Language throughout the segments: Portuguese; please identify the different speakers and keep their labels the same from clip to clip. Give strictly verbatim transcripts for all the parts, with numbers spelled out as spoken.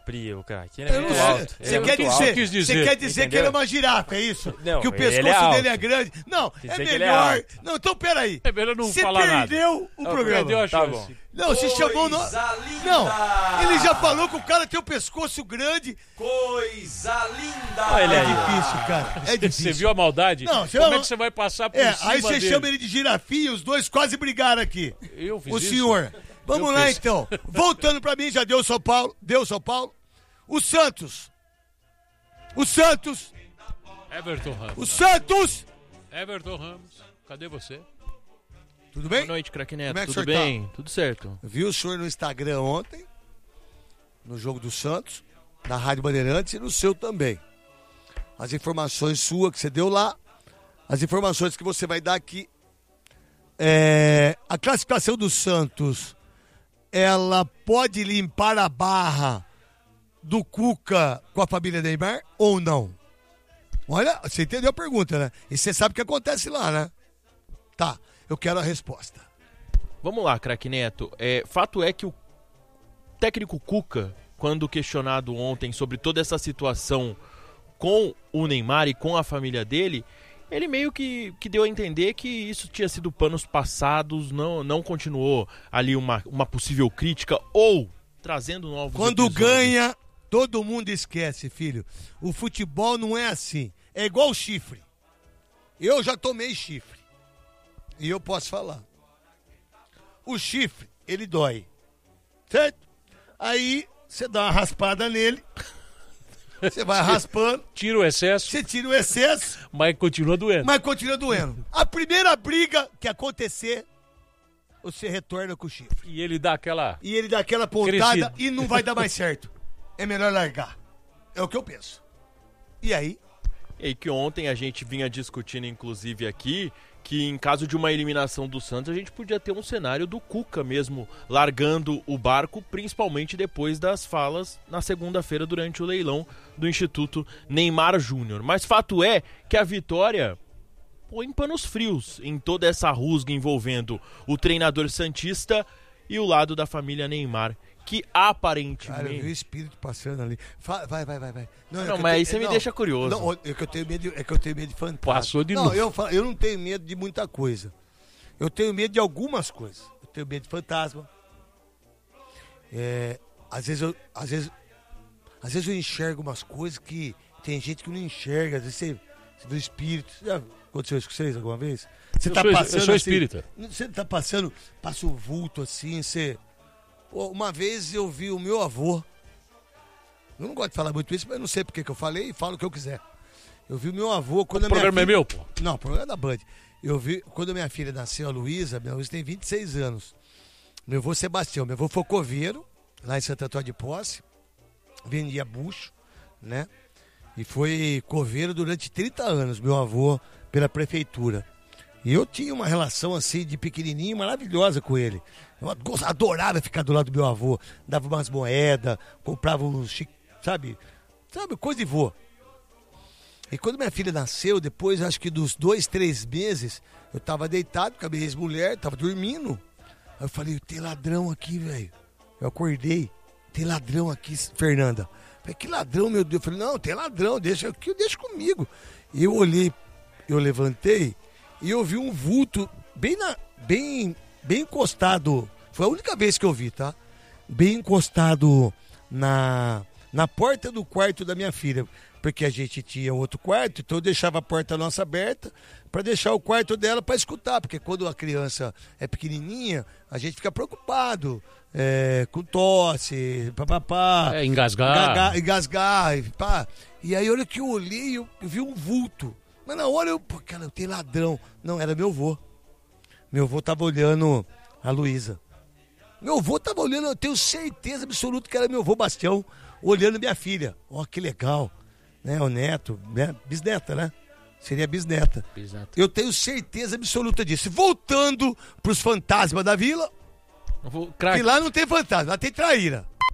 Speaker 1: Capri, o craque. Ele é
Speaker 2: Eu
Speaker 1: muito
Speaker 2: não
Speaker 1: alto.
Speaker 2: sei. Você
Speaker 1: Ele é
Speaker 2: quer
Speaker 1: muito
Speaker 2: dizer,
Speaker 1: alto.
Speaker 3: quis dizer,
Speaker 2: você quer dizer
Speaker 1: entendeu?
Speaker 2: que ele é uma girafa, é isso?
Speaker 1: Não,
Speaker 2: que o
Speaker 1: ele é
Speaker 2: pescoço
Speaker 1: alto.
Speaker 2: dele é grande. Não,
Speaker 1: Quer
Speaker 2: é
Speaker 1: dizer que ele é
Speaker 2: melhor.
Speaker 1: alto.
Speaker 2: Não, então peraí.
Speaker 3: É melhor não
Speaker 2: Você
Speaker 3: falar nada.
Speaker 2: perdeu o
Speaker 1: Não,
Speaker 2: programa.
Speaker 3: Perdeu a
Speaker 1: Tá
Speaker 3: chance.
Speaker 1: bom.
Speaker 2: Não, você chamou... No...
Speaker 4: Coisa linda!
Speaker 2: Não, ele já falou que o cara tem o pescoço grande.
Speaker 4: Coisa linda!
Speaker 1: Olha ele
Speaker 2: É
Speaker 1: aí.
Speaker 2: difícil, cara. É difícil.
Speaker 3: Você viu a maldade?
Speaker 2: Não, você
Speaker 3: Como
Speaker 2: não-
Speaker 3: é que você vai passar por
Speaker 2: É,
Speaker 3: cima
Speaker 2: aí você
Speaker 3: dele?
Speaker 2: chama ele de girafinha e os dois quase brigaram aqui.
Speaker 3: Eu fiz
Speaker 2: O
Speaker 3: isso?
Speaker 2: senhor. Vamos
Speaker 3: Eu
Speaker 2: lá,
Speaker 3: fiz.
Speaker 2: então. Voltando pra mim, já deu São Paulo. Deu São Paulo. O Santos. O Santos.
Speaker 3: Everton Ramos.
Speaker 2: O Santos.
Speaker 3: Everton Ramos, cadê você?
Speaker 2: Tudo bem?
Speaker 5: Boa noite, craque Neto.
Speaker 2: Como é que o
Speaker 5: Tudo
Speaker 2: senhor tá?
Speaker 5: bem? Tudo certo.
Speaker 2: Vi o senhor no Instagram ontem, no jogo do Santos, na Rádio Bandeirantes e no seu também. As informações suas que você deu lá, as informações que você vai dar aqui. É, a classificação do Santos, ela pode limpar a barra do Cuca com a família Neymar ou não? Olha, você entendeu a pergunta, né? E você sabe o que acontece lá, né? Tá, eu quero a resposta.
Speaker 5: Vamos lá, craque Neto. É, fato é que o técnico Cuca, quando questionado ontem sobre toda essa situação com o Neymar e com a família dele, ele meio que, que deu a entender que isso tinha sido panos passados, não, não continuou ali uma, uma possível crítica ou trazendo novos
Speaker 2: Quando
Speaker 5: episódios.
Speaker 2: ganha, todo mundo esquece, filho. O futebol não é assim. É igual chifre. Eu já tomei chifre. E eu posso falar. O chifre, ele dói. Certo? Aí, você dá uma raspada nele. Você vai raspando.
Speaker 3: Tira o excesso,
Speaker 2: Você tira o excesso,
Speaker 3: mas continua doendo.
Speaker 2: mas continua doendo. A primeira briga que acontecer, você retorna com o chifre.
Speaker 3: E ele dá aquela...
Speaker 2: E ele dá aquela pontada
Speaker 3: Crescido.
Speaker 2: e não vai dar mais certo. É melhor largar. É o que eu penso. E aí?
Speaker 5: E que ontem a gente vinha discutindo, inclusive, aqui, que em caso de uma eliminação do Santos, a gente podia ter um cenário do Cuca mesmo largando o barco, principalmente depois das falas na segunda-feira durante o leilão do Instituto Neymar Júnior. Mas fato é que a vitória põe panos frios em toda essa rusga envolvendo o treinador santista e o lado da família Neymar, que aparentemente...
Speaker 2: Cara, eu vi o espírito passando ali. Fa- Vai, vai, vai, vai.
Speaker 5: Não,
Speaker 2: é que eu
Speaker 5: mas aí
Speaker 2: tenho-
Speaker 5: você me
Speaker 2: não,
Speaker 5: deixa curioso.
Speaker 2: Não, é que eu tenho medo de, é que eu tenho medo de fantasma.
Speaker 3: Passou de
Speaker 2: não,
Speaker 3: novo.
Speaker 2: Eu, falo- eu não tenho medo de muita coisa. Eu tenho medo de algumas coisas. Eu tenho medo de fantasma. É, às vezes eu, às vezes, às vezes eu enxergo umas coisas que tem gente que não enxerga. Às vezes você, você vê o espírito. Já aconteceu isso com vocês alguma vez? Você
Speaker 3: Eu
Speaker 2: tá
Speaker 3: sou- eu
Speaker 2: passando
Speaker 3: sou
Speaker 2: assim,
Speaker 3: espírita.
Speaker 2: Você tá passando, passa um vulto assim, você... Pô, uma vez eu vi o meu avô. Eu não gosto de falar muito isso, mas eu não sei porque que eu falei e falo o que eu quiser. Eu vi o meu avô quando
Speaker 3: O
Speaker 2: a minha
Speaker 3: programa é
Speaker 2: filha...
Speaker 3: meu, pô.
Speaker 2: Não, o programa é da Band. Eu vi, quando a minha filha nasceu, a Luísa, minha Luísa tem vinte e seis anos. Meu avô Sebastião, meu avô foi coveiro, lá em Santo Antônio de Posse, vendia bucho, né? E foi coveiro durante trinta anos, meu avô, pela prefeitura. E eu tinha uma relação assim de pequenininho maravilhosa com ele. Eu ado- adorava ficar do lado do meu avô, dava umas moedas, comprava uns, chi- sabe? Sabe, coisa de vô. E quando minha filha nasceu, depois acho que dos dois, três meses, eu tava deitado com a minha ex-mulher, tava dormindo. Aí eu falei, tem ladrão aqui, velho. Eu acordei, tem ladrão aqui, Fernanda. Eu falei, que ladrão, meu Deus? Eu falei, não, tem ladrão, deixa aqui, deixa comigo. E eu olhei, eu levantei e eu vi um vulto bem, na, bem, bem encostado. Foi a única vez que eu vi, tá? Bem encostado na, na porta do quarto da minha filha. Porque a gente tinha outro quarto, então eu deixava a porta nossa aberta para deixar o quarto dela para escutar. Porque quando a criança é pequenininha, a gente fica preocupado é, com tosse, papapá.
Speaker 3: É, engasgar.
Speaker 2: Engagar, engasgar, e pá. E aí, a hora que eu olhei, eu, eu vi um vulto. Mas na hora eu, pô, cara, eu tenho ladrão. Não, era meu avô. Meu avô tava olhando a Luísa. Meu avô tava olhando, eu tenho certeza absoluta que era meu avô Bastião, olhando minha filha. Ó, que legal. Né, o neto, né? Bisneta, né? Seria bisneta.
Speaker 3: Exato.
Speaker 2: Eu tenho certeza absoluta disso. Voltando pros fantasmas da vila,
Speaker 3: Eu vou-
Speaker 2: que
Speaker 3: Craque,
Speaker 2: lá não tem fantasma, lá tem traíra.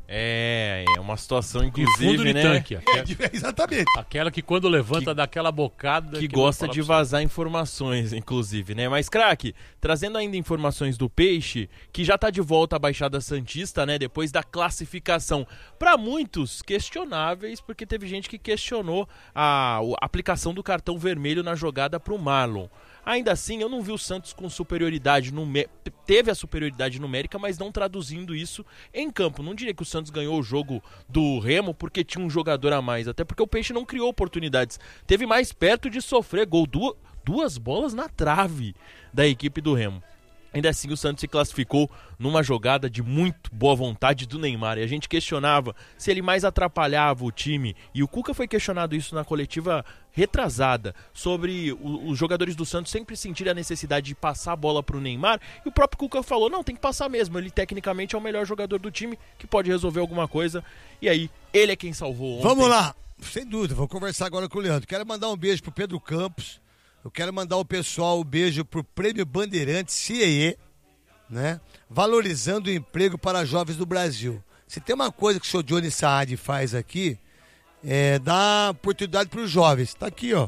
Speaker 5: É, é uma situação,
Speaker 3: De
Speaker 5: inclusive,
Speaker 3: fundo de
Speaker 5: né?
Speaker 3: tanque.
Speaker 2: É,
Speaker 3: Aquela,
Speaker 2: de- exatamente.
Speaker 3: aquela que quando levanta
Speaker 5: Que-
Speaker 3: dá aquela bocada.
Speaker 5: Que
Speaker 3: eu vou
Speaker 5: gosta
Speaker 3: falar
Speaker 5: de
Speaker 3: pra
Speaker 5: vazar informações, inclusive, né? Mas, craque, trazendo ainda informações do Peixe, que já tá de volta à Baixada Santista, né? Depois da classificação. Para muitos, questionáveis, porque teve gente que questionou a, a aplicação do cartão vermelho na jogada pro Marlon. Ainda assim, eu não vi o Santos com superioridade numérica. Teve a superioridade numérica, mas não traduzindo isso em campo. Não diria que o Santos ganhou o jogo do Remo porque tinha um jogador a mais. Até porque o Peixe não criou oportunidades. Teve mais perto de sofrer gol. Du- duas bolas na trave da equipe do Remo. Ainda assim, o Santos se classificou numa jogada de muito boa vontade do Neymar. E a gente questionava se ele mais atrapalhava o time. E o Cuca foi questionado isso na coletiva retrasada, sobre o, os jogadores do Santos sempre sentirem a necessidade de passar a bola para o Neymar. E o próprio Cuca falou, não, tem que passar mesmo. Ele tecnicamente é o melhor jogador do time, que pode resolver alguma coisa. E aí, ele é quem salvou ontem.
Speaker 2: Vamos lá. Sem dúvida, vou conversar agora com o Leandro. Quero mandar um beijo pro Pedro Campos. Eu quero mandar o pessoal um beijo pro Prêmio Bandeirantes C E E, né? Valorizando o emprego para jovens do Brasil. Se tem uma coisa que o senhor Johnny Saad faz aqui, é dar oportunidade para os jovens. Tá aqui, ó.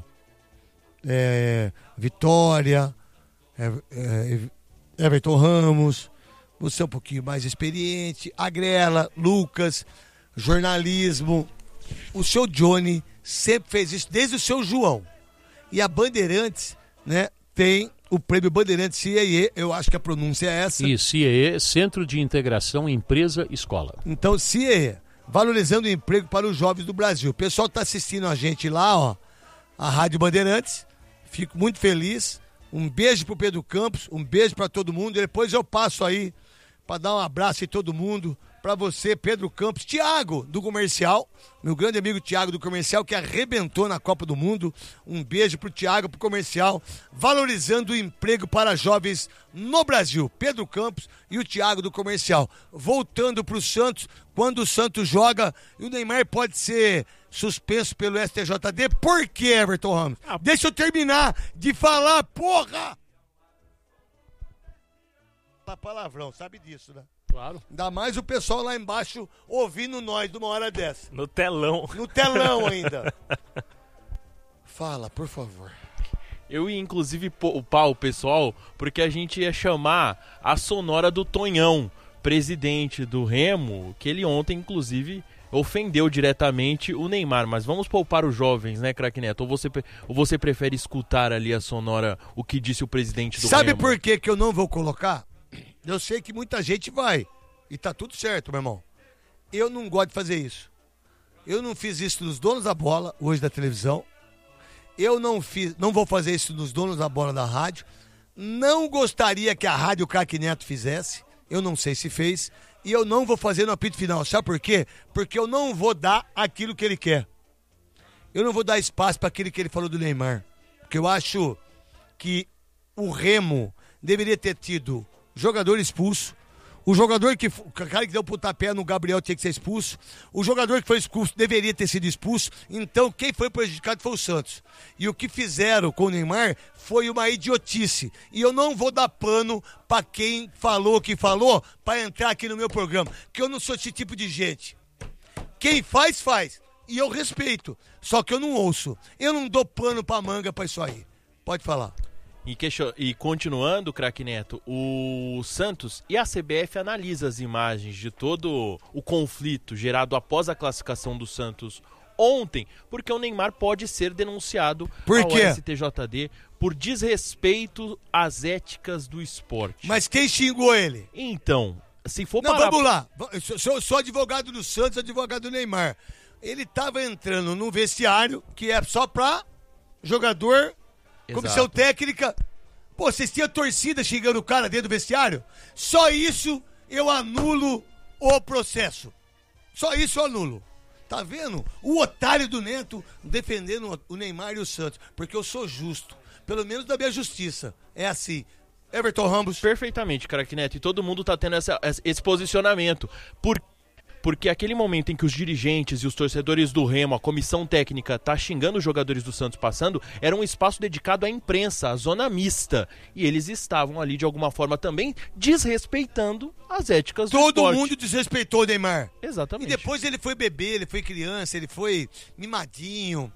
Speaker 2: É, Vitória, é, é, Everton Ramos, você é um pouquinho mais experiente, Agrela, Lucas, jornalismo. O seu Johnny sempre fez isso, desde o seu João. E a Bandeirantes, né, tem o prêmio Bandeirantes C E E, eu acho que a pronúncia é essa.
Speaker 3: Isso, C E E, Centro de Integração Empresa-Escola.
Speaker 2: Então, C E E, valorizando o emprego para os jovens do Brasil. O pessoal está assistindo a gente lá, ó, a Rádio Bandeirantes. Fico muito feliz. Um beijo pro Pedro Campos, um beijo para todo mundo. Depois eu passo aí para dar um abraço em todo mundo. Para você, Pedro Campos, Thiago do Comercial, meu grande amigo Thiago do Comercial, que arrebentou na Copa do Mundo. Um beijo pro Thiago, pro Comercial, valorizando o emprego para jovens no Brasil. Pedro Campos e o Thiago do Comercial. Voltando pro Santos, quando o Santos joga, e o Neymar pode ser suspenso pelo S T J D. Por que, Everton Ramos?
Speaker 3: Ah.
Speaker 2: Deixa eu terminar de falar, porra! Tá palavrão, sabe disso, né?
Speaker 3: Claro.
Speaker 2: Ainda mais o pessoal lá embaixo ouvindo nós de uma hora dessa.
Speaker 5: No telão.
Speaker 2: No telão ainda. Fala, por favor.
Speaker 5: Eu ia, inclusive, poupar o pessoal, porque a gente ia chamar a sonora do Tonhão, presidente do Remo, que ele ontem, inclusive, ofendeu diretamente o Neymar. Mas vamos poupar os jovens, né, craque Neto? Ou você, ou você prefere escutar ali a sonora, o que disse o presidente do
Speaker 2: Sabe
Speaker 5: Remo?
Speaker 2: por que que eu não vou colocar? Eu sei que muita gente vai. E tá tudo certo, meu irmão. Eu não gosto de fazer isso. Eu não fiz isso nos donos da bola, hoje da televisão. Eu não fiz, não vou fazer isso nos donos da bola da rádio. Não gostaria que a Rádio Craque Neto fizesse. Eu não sei se fez. E eu não vou fazer no apito final. Sabe por quê? Porque eu não vou dar aquilo que ele quer. Eu não vou dar espaço para aquilo que ele falou do Neymar. Porque eu acho que o Remo deveria ter tido jogador expulso. O jogador que... O cara que deu o pontapé no Gabriel tinha que ser expulso. O jogador que foi expulso deveria ter sido expulso. Então, quem foi prejudicado foi o Santos. E o que fizeram com o Neymar foi uma idiotice. E eu não vou dar pano pra quem falou o que falou pra entrar aqui no meu programa. Que eu não sou esse tipo de gente. Quem faz, faz. E eu respeito. Só que eu não ouço. Eu não dou pano pra manga pra isso aí. Pode falar.
Speaker 5: E, question... e continuando, craque Neto, o Santos e a C B F analisa as imagens de todo o conflito gerado após a classificação do Santos ontem, porque o Neymar pode ser denunciado
Speaker 2: por
Speaker 5: ao
Speaker 2: quê?
Speaker 5: S T J D por desrespeito às éticas do esporte.
Speaker 2: Mas quem xingou ele?
Speaker 5: Então, se for
Speaker 2: Não,
Speaker 5: parar...
Speaker 2: vamos lá. Eu sou, sou, sou advogado do Santos, advogado do Neymar. Ele estava entrando num vestiário que é só pra jogador... Comissão
Speaker 5: Exato.
Speaker 2: técnica. Pô, vocês tinham torcida xingando o cara dentro do vestiário? Só isso eu anulo o processo. Só isso eu anulo. Tá vendo? O otário do Neto defendendo o Neymar e o Santos. Porque eu sou justo. Pelo menos da minha justiça. É assim. Everton Ramos.
Speaker 5: Perfeitamente, craque Neto. E todo mundo tá tendo essa, esse posicionamento. Por porque aquele momento em que os dirigentes e os torcedores do Remo, a comissão técnica, tá xingando os jogadores do Santos passando, era um espaço dedicado à imprensa, à zona mista. E eles estavam ali, de alguma forma, também desrespeitando as éticas do
Speaker 2: Todo
Speaker 5: esporte.
Speaker 2: mundo desrespeitou o Neymar.
Speaker 5: Exatamente.
Speaker 2: E depois ele foi bebê, ele foi criança, ele foi mimadinho,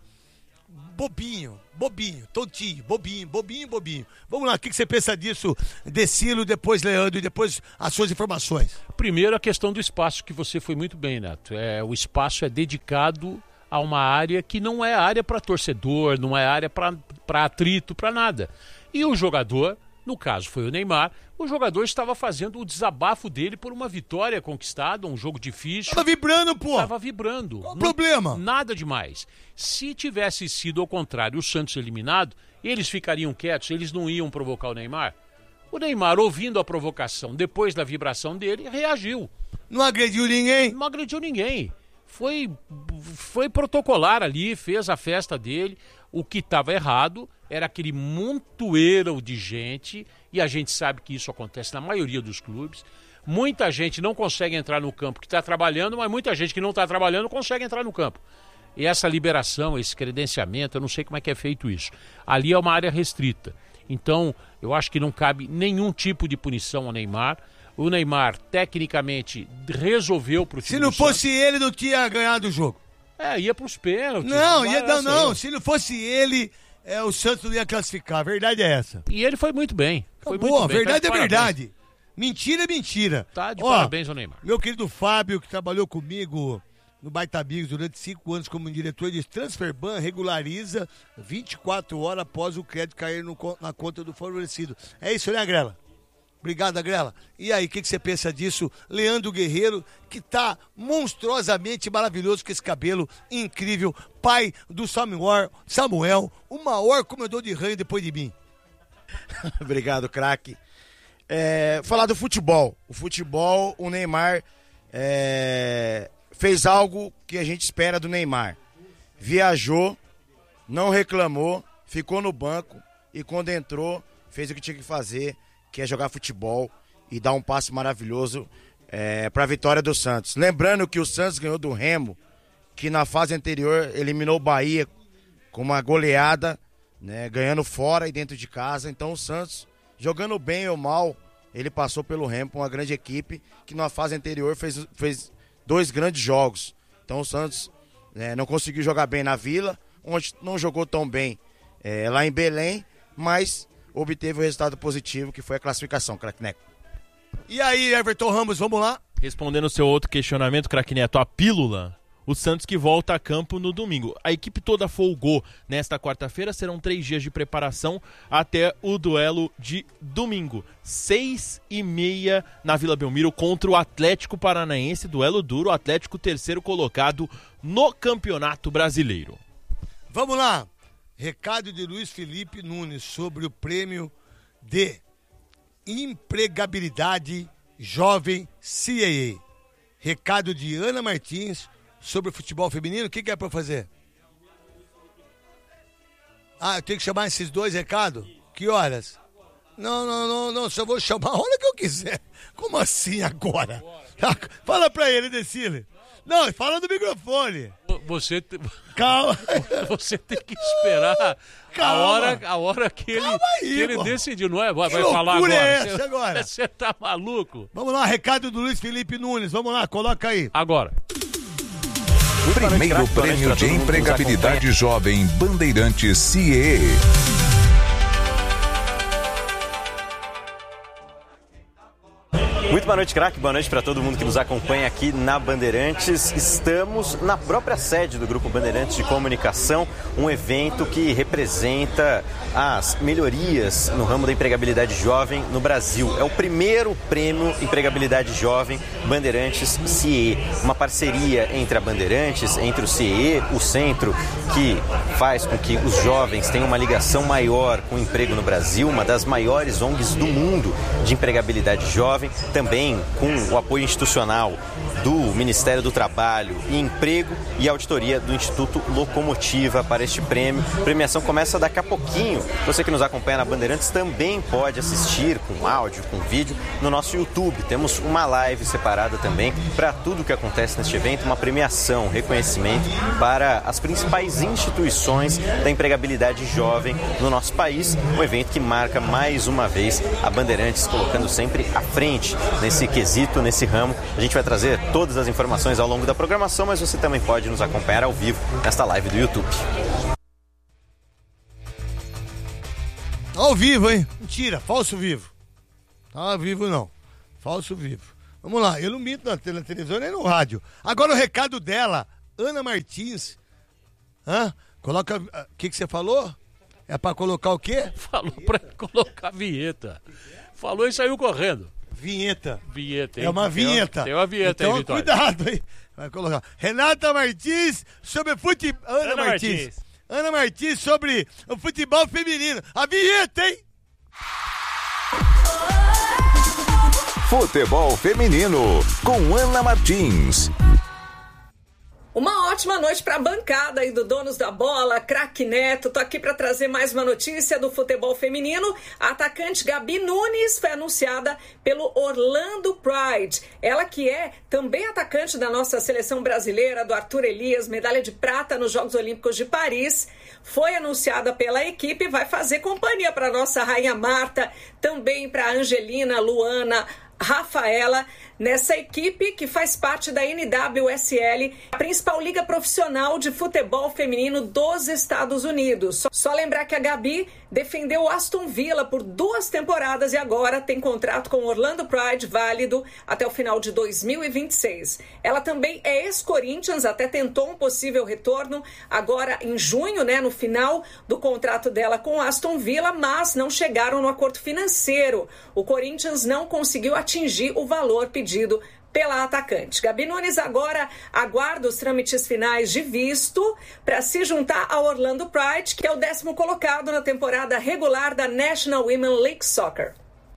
Speaker 2: bobinho, bobinho, tontinho, bobinho, bobinho, bobinho. Vamos lá, o que que você pensa disso, Decilo, depois Leandro e depois as suas informações?
Speaker 3: Primeiro, a questão do espaço, que você foi muito bem, Neto. É, o espaço é dedicado a uma área que não é área para torcedor, não é área para atrito, para nada. E o jogador, no caso foi o Neymar, o jogador estava fazendo o desabafo dele por uma vitória conquistada, um jogo difícil.
Speaker 2: Tava vibrando, pô.
Speaker 3: Tava vibrando.
Speaker 2: Qual o
Speaker 3: Não-
Speaker 2: problema?
Speaker 3: Nada demais. Se tivesse sido ao contrário, o Santos eliminado, eles ficariam quietos, eles não iam provocar o Neymar. O Neymar, ouvindo a provocação, depois da vibração dele, reagiu.
Speaker 2: Não agrediu ninguém?
Speaker 3: Não agrediu ninguém. Foi, foi protocolar ali, fez a festa dele. O que estava errado era aquele montoeiro de gente, e a gente sabe que isso acontece na maioria dos clubes. Muita gente não consegue entrar no campo que está trabalhando, mas muita gente que não está trabalhando consegue entrar no campo. E essa liberação, esse credenciamento, eu não sei como é que é feito isso. Ali é uma área restrita. Então, eu acho que não cabe nenhum tipo de punição ao Neymar. O Neymar, tecnicamente, resolveu pro time
Speaker 2: Se não
Speaker 3: do
Speaker 2: fosse ele, não tinha ganhado o jogo.
Speaker 3: Santos. É, ia pros pênaltis.
Speaker 2: Não, ia,
Speaker 3: Essa
Speaker 2: não,
Speaker 3: aí.
Speaker 2: não. Se não fosse ele, é, o Santos não ia classificar. A verdade é essa.
Speaker 3: E ele foi muito bem. Foi
Speaker 2: Boa,
Speaker 3: muito bem.
Speaker 2: verdade
Speaker 3: Tá de
Speaker 2: é
Speaker 3: parabéns.
Speaker 2: verdade. Mentira é mentira.
Speaker 3: Tá de
Speaker 2: Ó,
Speaker 3: parabéns ao Neymar.
Speaker 2: Meu querido Fábio, que trabalhou comigo no Baita Amigos durante cinco anos como diretor de Transferban, regulariza vinte e quatro horas após o crédito cair no con- na conta do favorecido. É isso, né, Grela? Obrigado, Agrela. E aí, o que, que você pensa disso? Leandro Guerreiro, que tá monstruosamente maravilhoso com esse cabelo incrível, pai do Samuel, Samuel, o maior comedor de ranho depois de mim.
Speaker 1: Obrigado, craque. É, falar do futebol. O futebol, o Neymar é, fez algo que a gente espera do Neymar. Viajou, não reclamou, ficou no banco e quando entrou, fez o que tinha que fazer, que é jogar futebol e dar um passe maravilhoso é, para a vitória do Santos. Lembrando que o Santos ganhou do Remo, que na fase anterior eliminou o Bahia com uma goleada, né, ganhando fora e dentro de casa. Então o Santos, jogando bem ou mal, ele passou pelo Remo, uma grande equipe que na fase anterior fez, fez dois grandes jogos. Então o Santos é, não conseguiu jogar bem na Vila, onde não jogou tão bem é, lá em Belém, mas obteve o resultado positivo, que foi a classificação, craque Neco.
Speaker 2: E aí, Everton Ramos, vamos lá?
Speaker 5: Respondendo o seu outro questionamento, craque Neto, a pílula, o Santos que volta a campo no domingo. A equipe toda folgou nesta quarta-feira, serão três dias de preparação até o duelo de domingo. Seis e meia na Vila Belmiro contra o Atlético Paranaense, duelo duro, o Atlético terceiro colocado no Campeonato Brasileiro.
Speaker 2: Vamos lá. Recado de Luiz Felipe Nunes sobre o prêmio de empregabilidade jovem C A A. Recado de Ana Martins sobre o futebol feminino. O que, que é pra eu fazer? Ah, eu tenho que chamar esses dois recados? Que horas? Não, não, não, não, só vou chamar a hora que eu quiser. Como assim agora? Fala pra ele, Decile. Não, fala do microfone.
Speaker 3: Você, te-
Speaker 2: Calma.
Speaker 3: você tem que esperar a
Speaker 2: Calma.
Speaker 3: hora, a hora que ele,
Speaker 2: Calma aí,
Speaker 3: que ele
Speaker 2: pô.
Speaker 3: decidiu, não é? Vai,
Speaker 2: Que
Speaker 3: vai falar
Speaker 2: loucura
Speaker 3: agora.
Speaker 2: é essa
Speaker 3: Você-
Speaker 2: agora?
Speaker 3: Você tá maluco?
Speaker 2: Vamos lá, recado do Luiz Felipe Nunes. Vamos lá, coloca aí.
Speaker 3: Agora.
Speaker 6: Primeiro prêmio de empregabilidade jovem Bandeirantes C A A.
Speaker 7: Muito boa noite, craque. Boa noite para todo mundo que nos acompanha aqui na Bandeirantes. Estamos na própria sede do Grupo Bandeirantes de Comunicação, um evento que representa as melhorias no ramo da empregabilidade jovem no Brasil. É o primeiro prêmio Empregabilidade Jovem Bandeirantes C I E, uma parceria entre a Bandeirantes, entre o C I E, o centro que faz com que os jovens tenham uma ligação maior com o emprego no Brasil, uma das maiores O N Gs do mundo de empregabilidade jovem, também com o apoio institucional do Ministério do Trabalho e Emprego e auditoria do Instituto Locomotiva para este prêmio. A premiação começa daqui a pouquinho. Você que nos acompanha na Bandeirantes também pode assistir com áudio, com vídeo no nosso YouTube. Temos uma live separada também para tudo o que acontece neste evento, uma premiação, um reconhecimento para as principais instituições da empregabilidade jovem no nosso país. Um evento que marca mais uma vez a Bandeirantes colocando sempre à frente nesse quesito, nesse ramo. A gente vai trazer todas as informações ao longo da programação, mas você também pode nos acompanhar ao vivo nesta live do YouTube.
Speaker 2: Ao vivo, hein? Mentira, falso vivo. Tá ao vivo não, falso vivo. Vamos lá, eu não minto na, na televisão nem no rádio. Agora o recado dela, Ana Martins. Hã? Coloca, o que que você falou? É pra colocar o quê?
Speaker 3: Falou pra colocar vinheta. Falou e saiu correndo.
Speaker 2: Vinheta.
Speaker 3: Vinheta, hein?
Speaker 2: É uma vinheta.
Speaker 3: Tem uma vinheta
Speaker 2: então,
Speaker 3: aí, Vitória.
Speaker 2: Cuidado, hein? Vai colocar. Renata Martins sobre futebol. Ana,
Speaker 8: Ana
Speaker 2: Martins.
Speaker 8: Martins.
Speaker 2: Ana Martins sobre o futebol feminino. A vinheta, hein?
Speaker 6: Futebol Feminino, com Ana Martins.
Speaker 9: Uma ótima noite para a bancada aí do Donos da Bola, craque Neto. Tô aqui para trazer mais uma notícia do futebol feminino. A atacante Gabi Nunes foi anunciada pelo Orlando Pride. Ela que é também atacante da nossa seleção brasileira, do Arthur Elias, medalha de prata nos Jogos Olímpicos de Paris. Foi anunciada pela equipe e vai fazer companhia para nossa rainha Marta, também para Angelina, Luana, Rafaela, nessa equipe que faz parte da N W S L, a principal liga profissional de futebol feminino dos Estados Unidos. Só, só lembrar que a Gabi defendeu o Aston Villa por duas temporadas e agora tem contrato com o Orlando Pride válido até o final de dois mil e vinte e seis. Ela também é ex-Corinthians, até tentou um possível retorno agora em junho, né, no final do contrato dela com o Aston Villa, mas não chegaram no acordo financeiro. O Corinthians não conseguiu atingir o valor pedido pela atacante. Gabi Nunes agora aguarda os trâmites finais de visto para se juntar ao Orlando Pride, que é o décimo colocado na temporada regular da National Women League Soccer.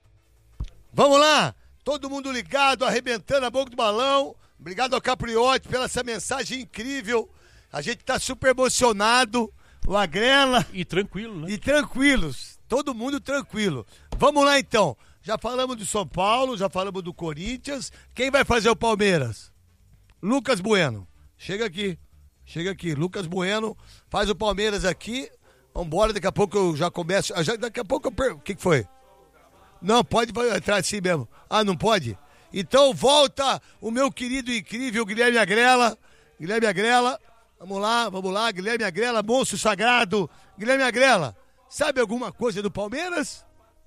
Speaker 2: Vamos lá, todo mundo ligado, arrebentando a boca do balão. Obrigado ao Capriotti pela essa mensagem incrível. A gente tá super emocionado. O Agrela.
Speaker 3: E tranquilo, né?
Speaker 2: E tranquilos. Todo mundo tranquilo. Vamos lá então. Já falamos do São Paulo, já falamos do Corinthians. Quem vai fazer o Palmeiras? Lucas Bueno. Chega aqui. Chega aqui. Lucas Bueno faz o Palmeiras aqui. Vambora, daqui a pouco eu já começo. Já, daqui a pouco eu pergunto. O que, que foi? Não, pode entrar assim mesmo. Ah, não pode? Então volta o meu querido e incrível Guilherme Agrela. Guilherme Agrela. Vamos lá, vamos lá. Guilherme Agrela, monstro sagrado. Guilherme Agrela, sabe alguma coisa do Palmeiras?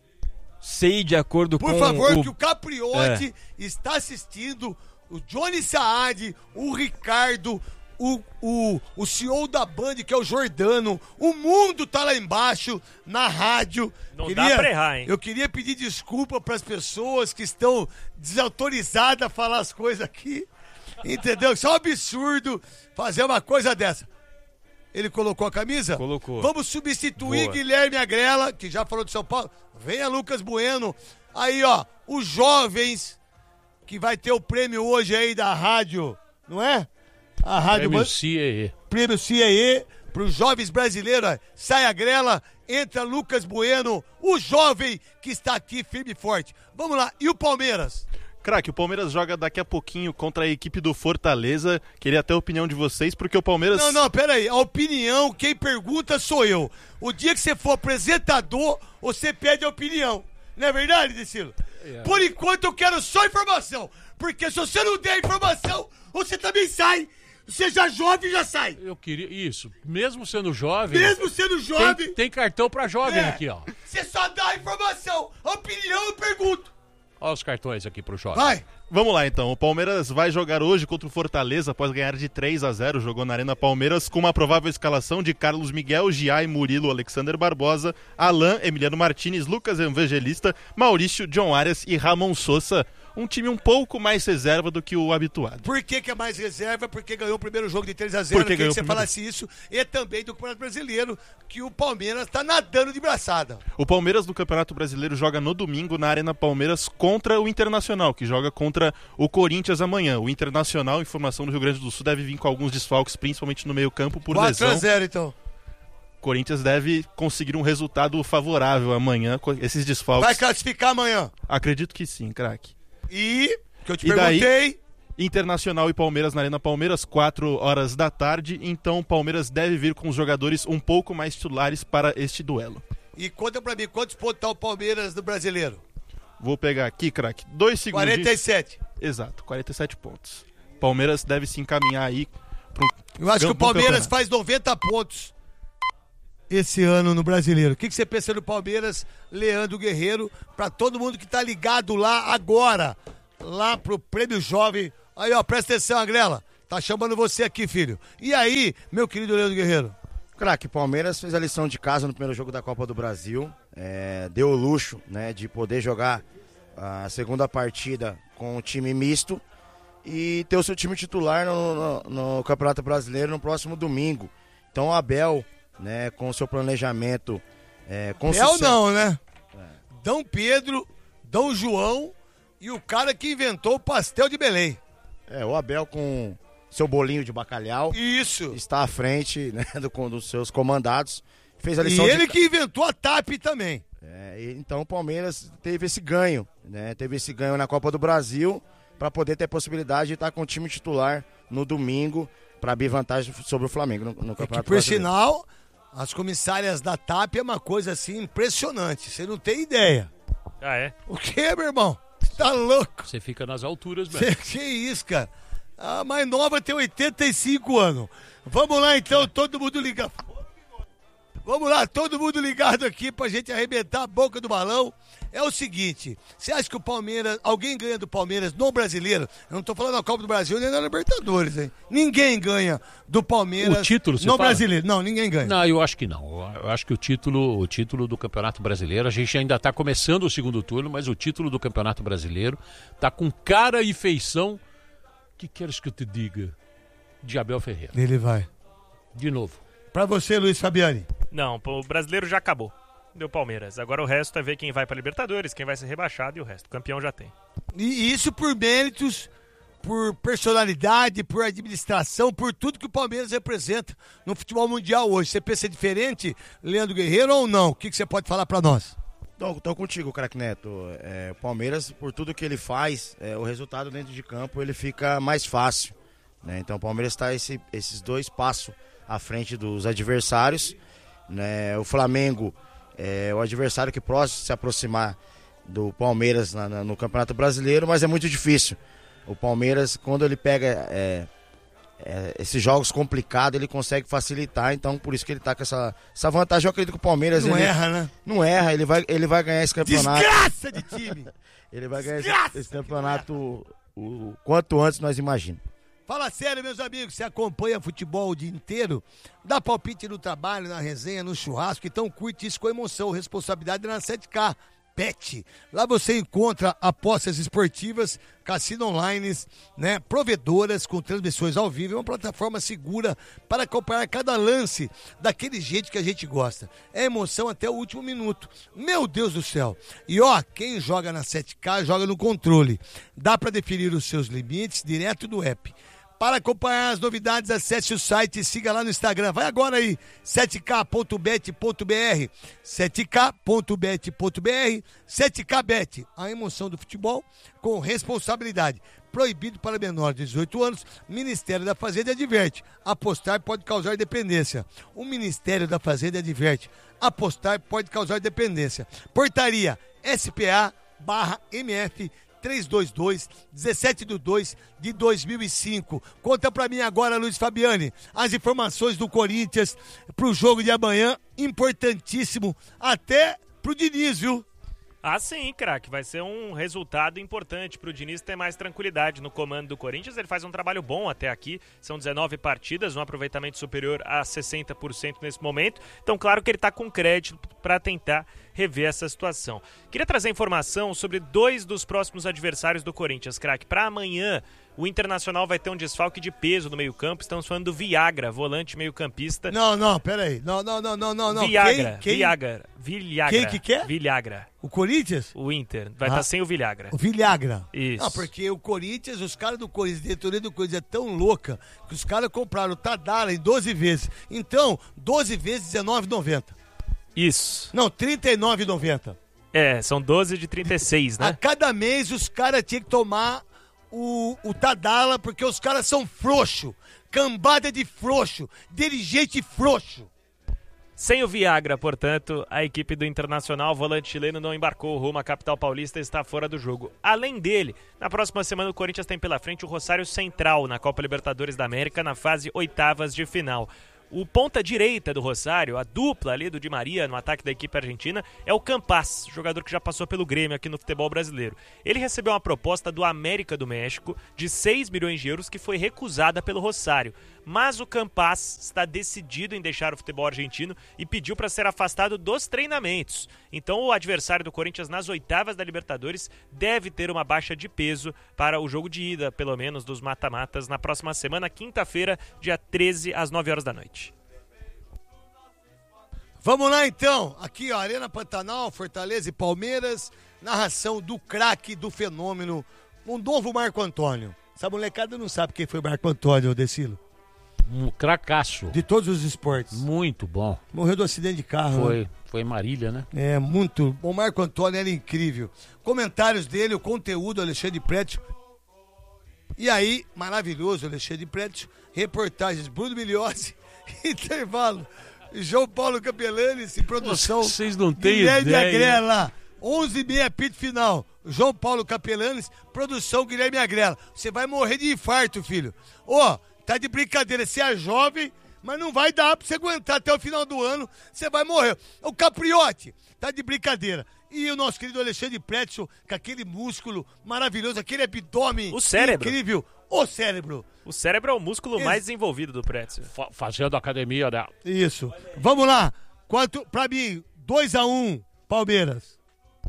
Speaker 10: Sei, de acordo
Speaker 2: Por
Speaker 10: com...
Speaker 2: Por favor,
Speaker 10: o...
Speaker 2: que o Capriotti é. está assistindo, o Johnny Saad, o Ricardo, o, o, o C E O da Band, que é o Jordano, o mundo tá lá embaixo, na rádio.
Speaker 8: Não
Speaker 2: queria,
Speaker 8: dá pra errar, hein?
Speaker 2: Eu queria pedir desculpa pras pessoas que estão desautorizadas a falar as coisas aqui, entendeu? Isso é um absurdo fazer uma coisa dessa. Ele colocou a camisa?
Speaker 10: Colocou.
Speaker 2: Vamos substituir
Speaker 10: Boa.
Speaker 2: Guilherme Agrela, que já falou de São Paulo. Venha Lucas Bueno. Aí, ó, os jovens, que vai ter o prêmio hoje aí da rádio, não é? A rádio...
Speaker 3: Prêmio C E E.
Speaker 2: Prêmio C E E, para os jovens brasileiros. Ó. Sai Agrela, entra Lucas Bueno, o jovem que está aqui firme e forte. Vamos lá, e o Palmeiras?
Speaker 11: Craque, o Palmeiras joga daqui a pouquinho contra a equipe do Fortaleza. Queria até a opinião de vocês, porque o Palmeiras...
Speaker 2: Não, não, peraí. A opinião, quem pergunta sou eu. O dia que você for apresentador, você pede a opinião. Não é verdade, Decilo? É. Por enquanto eu quero só informação. Porque se você não der informação, você também sai. Você já jovem, já sai.
Speaker 3: Eu queria... Isso. Mesmo sendo jovem...
Speaker 2: Mesmo sendo jovem...
Speaker 3: Tem, tem cartão pra jovem
Speaker 2: é.
Speaker 3: aqui, ó.
Speaker 2: Você só dá a informação. A opinião eu pergunto.
Speaker 3: Olha os cartões aqui pro jovem.
Speaker 2: Vai.
Speaker 11: Vamos lá, então. O Palmeiras vai jogar hoje contra o Fortaleza após ganhar de três a zero. Jogou na Arena Palmeiras com uma provável escalação de Carlos Miguel, Giai, Murilo, Alexander Barbosa, Alain, Emiliano Martinez, Lucas Evangelista, Maurício, John Arias e Ramon Sosa. um time um pouco mais reserva do que o habituado.
Speaker 2: Por que, que é mais reserva? Porque ganhou o primeiro jogo de três a zero.
Speaker 11: Porque
Speaker 2: Queria que você
Speaker 11: primeiro...
Speaker 2: falasse isso. E também do Campeonato Brasileiro, que o Palmeiras tá nadando de braçada.
Speaker 11: O Palmeiras do Campeonato Brasileiro joga no domingo na Arena Palmeiras contra o Internacional, que joga contra o Corinthians amanhã. O Internacional, informação do Rio Grande do Sul, deve vir com alguns desfalques, principalmente no meio campo, por lesão.
Speaker 2: quatro a zero, então.
Speaker 11: O Corinthians deve conseguir um resultado favorável amanhã com esses desfalques.
Speaker 2: Vai classificar amanhã?
Speaker 11: Acredito que sim, craque.
Speaker 2: E, que eu te
Speaker 11: e
Speaker 2: perguntei...
Speaker 11: Daí, Internacional e Palmeiras na Arena Palmeiras, quatro horas da tarde. Então o Palmeiras deve vir com os jogadores um pouco mais titulares para este duelo.
Speaker 2: E conta pra mim, quantos pontos tá o Palmeiras do Brasileiro?
Speaker 11: Vou pegar aqui, craque, dois segundos.
Speaker 2: quarenta e sete.
Speaker 11: Exato, quarenta e sete pontos. Palmeiras deve se encaminhar aí para um...
Speaker 2: Eu acho que o Palmeiras faz noventa pontos esse ano no Brasileiro. O que, que você pensa do Palmeiras, Leandro Guerreiro, pra todo mundo que tá ligado lá agora, lá pro Prêmio Jovem. Aí, ó, presta atenção, Agrela. Tá chamando você aqui, filho. E aí, meu querido Leandro Guerreiro?
Speaker 1: Craque, Palmeiras fez a lição de casa no primeiro jogo da Copa do Brasil. É, deu o luxo, né, de poder jogar a segunda partida com um time misto e ter o seu time titular no, no, no Campeonato Brasileiro no próximo domingo. Então o Abel, né, com o seu planejamento... É, com
Speaker 2: Abel
Speaker 1: sucesso...
Speaker 2: não, né? É. Dom Pedro, Dom João e o cara que inventou o pastel de Belém.
Speaker 1: É, o Abel com seu bolinho de bacalhau.
Speaker 2: Isso.
Speaker 1: Está à frente, né, do, dos seus comandados. Fez a lição
Speaker 2: e ele
Speaker 1: de...
Speaker 2: que inventou a T A P também.
Speaker 1: É, então o Palmeiras teve esse ganho, né? Teve esse ganho na Copa do Brasil para poder ter a possibilidade de estar com o time titular no domingo para abrir vantagem sobre o Flamengo no, no Campeonato
Speaker 2: é que, por
Speaker 1: Brasileiro.
Speaker 2: sinal, as comissárias da T A P é uma coisa assim impressionante. Você não tem ideia.
Speaker 8: Ah, é?
Speaker 2: O que, meu irmão? Tá louco?
Speaker 3: Você fica nas alturas, velho.
Speaker 2: Que isso, cara? A mais nova tem oitenta e cinco anos. Vamos lá, então, todo mundo ligado. Vamos lá, todo mundo ligado aqui pra gente arrebentar a boca do balão. É o seguinte, você acha que o Palmeiras, alguém ganha do Palmeiras no Brasileiro? Eu não tô falando na Copa do Brasil nem na Libertadores, hein? Ninguém ganha do Palmeiras
Speaker 3: o título, você
Speaker 2: no
Speaker 3: fala?
Speaker 2: Brasileiro. Não, ninguém ganha.
Speaker 3: Não, eu acho que não. Eu acho que o título, o título do Campeonato Brasileiro, a gente ainda tá começando o segundo turno, mas o título do Campeonato Brasileiro tá com cara e feição, que queres que eu te diga? De Abel Ferreira.
Speaker 2: Ele vai.
Speaker 3: De novo.
Speaker 2: Pra você, Luiz Fabiani.
Speaker 8: Não, o Brasileiro já acabou. Deu Palmeiras. Agora o resto é ver quem vai pra Libertadores, quem vai ser rebaixado e o resto. O campeão já tem.
Speaker 2: E isso por méritos, por personalidade, por administração, por tudo que o Palmeiras representa no futebol mundial hoje. Você pensa diferente, Leandro Guerreiro, ou não? O que, que você pode falar pra nós?
Speaker 1: Tô, tô contigo, craque Neto. É, o Palmeiras, por tudo que ele faz, é, o resultado dentro de campo ele fica mais fácil, né? Então o Palmeiras está esse, esses dois passos à frente dos adversários, né? O Flamengo é o adversário que próximo se aproximar do Palmeiras na, na, no Campeonato Brasileiro, mas é muito difícil. O Palmeiras, quando ele pega é, é, esses jogos complicados, ele consegue facilitar, então por isso que ele tá com essa, essa vantagem. Eu acredito que o Palmeiras...
Speaker 2: Não
Speaker 1: ele,
Speaker 2: erra, né?
Speaker 1: Não erra, ele vai, ele vai ganhar esse campeonato.
Speaker 2: Desgraça de time!
Speaker 1: Ele vai ganhar esse, esse campeonato o, o quanto antes nós imaginamos.
Speaker 2: Fala sério, meus amigos, você acompanha futebol o dia inteiro, dá palpite no trabalho, na resenha, no churrasco, então curte isso com emoção, responsabilidade na sete K, Bet. Lá você encontra apostas esportivas, cassino online, né, provedoras com transmissões ao vivo, é uma plataforma segura para acompanhar cada lance daquele jeito que a gente gosta. É emoção até o último minuto. Meu Deus do céu. E ó, quem joga na sete K joga no controle. Dá para definir os seus limites direto do app. Para acompanhar as novidades, acesse o site e siga lá no Instagram. Vai agora aí, sete K ponto bet ponto b r, sete K ponto bet ponto b r, sete K Bet, a emoção do futebol com responsabilidade. Proibido para menor de dezoito anos, Ministério da Fazenda adverte, apostar pode causar dependência. O Ministério da Fazenda adverte, apostar pode causar dependência. Portaria S P A barra M F trezentos e vinte e dois, dezessete de dois de dois mil e cinco. Conta pra mim agora, Luiz Fabiani, as informações do Corinthians pro jogo de amanhã, importantíssimo, até pro Diniz, viu?
Speaker 8: Ah, sim, craque. Vai ser um resultado importante pro Diniz ter mais tranquilidade no comando do Corinthians. Ele faz um trabalho bom até aqui. São dezenove partidas, um aproveitamento superior a sessenta por cento nesse momento. Então, claro que ele tá com crédito para tentar rever essa situação. Queria trazer informação sobre dois dos próximos adversários do Corinthians, craque. Para amanhã, o Internacional vai ter um desfalque de peso no meio-campo. Estamos falando do Viagra, volante meio-campista.
Speaker 2: Não, não, peraí. Não, não, não, não, não. não.
Speaker 8: Viagra,
Speaker 2: quem, quem?
Speaker 8: Viagra, Viagra.
Speaker 2: Quem que quer?
Speaker 8: Viagra.
Speaker 2: O Corinthians?
Speaker 8: O Inter. Vai estar
Speaker 2: Ah.
Speaker 8: tá sem o Viagra.
Speaker 2: O Viagra.
Speaker 8: Isso.
Speaker 2: Não, porque o Corinthians, os caras do Corinthians, a diretoria do Corinthians é tão louca que os caras compraram o Tadala em doze vezes. Então, doze vezes dezenove reais e noventa centavos.
Speaker 8: Isso.
Speaker 2: Não, trinta e nove reais e noventa centavos.
Speaker 8: É, são doze de trinta e seis, né?
Speaker 2: A cada mês os caras tinham que tomar o, o Tadala, porque os caras são frouxo, cambada de frouxo, dirigente frouxo.
Speaker 8: Sem o Viagra, portanto, a equipe do Internacional, volante chileno, não embarcou rumo à capital paulista e está fora do jogo. Além dele, na próxima semana o Corinthians tem pela frente o Rosário Central na Copa Libertadores da América na fase oitavas de final. O ponta direita do Rosário, a dupla ali do Di Maria no ataque da equipe argentina, é o Campas, jogador que já passou pelo Grêmio aqui no futebol brasileiro. Ele recebeu uma proposta do América do México de seis milhões de euros que foi recusada pelo Rosário. Mas o Campas está decidido em deixar o futebol argentino e pediu para ser afastado dos treinamentos. Então o adversário do Corinthians nas oitavas da Libertadores deve ter uma baixa de peso para o jogo de ida, pelo menos dos mata-matas, na próxima semana, quinta-feira, dia treze, às nove horas da noite.
Speaker 2: Vamos lá então, aqui ó, Arena Pantanal, Fortaleza e Palmeiras, narração do craque, do fenômeno, um novo Marco Antônio. Essa molecada não sabe quem foi Marco Antônio, Decilo.
Speaker 3: Um cracaço.
Speaker 2: De todos os esportes.
Speaker 3: Muito bom.
Speaker 2: Morreu do acidente de carro.
Speaker 3: Foi,
Speaker 2: né?
Speaker 3: foi em Marília, né?
Speaker 2: É, muito. O Marco Antônio era incrível. Comentários dele, o conteúdo, Alexandre Prétio. E aí, maravilhoso, Alexandre Prétio. Reportagens, Bruno Migliozzi, intervalo. João Paulo Capelanes em produção.
Speaker 3: Vocês não têm
Speaker 2: Guilherme
Speaker 3: ideia.
Speaker 2: Agrela. onze e meia, apito final. João Paulo Capelanes, produção Guilherme Agrela. Você vai morrer de infarto, filho. Ó, oh, tá de brincadeira. Você é jovem, mas não vai dar pra você aguentar até o final do ano. Você vai morrer. O Capriotti, tá de brincadeira. E o nosso querido Alexandre Prétio, com aquele músculo maravilhoso, aquele abdômen
Speaker 8: o cérebro.
Speaker 2: incrível. O cérebro.
Speaker 8: O cérebro é o músculo
Speaker 2: Ex-
Speaker 8: mais desenvolvido do Prétio.
Speaker 3: Fa- fazendo academia, né?
Speaker 2: Isso. Vamos lá. Quanto, pra mim, dois a um, Palmeiras.